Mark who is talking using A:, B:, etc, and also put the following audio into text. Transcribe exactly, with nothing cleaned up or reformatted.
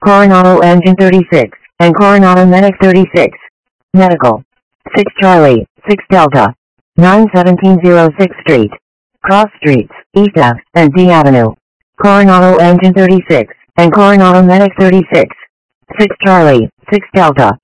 A: Coronado Engine thirty-six, and Coronado Medic thirty-six. Medical. six Charlie, six Delta. nine seventeen oh six Street. Cross Streets, East Ave and D Avenue. Coronado Engine thirty-six, and Coronado Medic thirty-six. six Charlie, six Delta.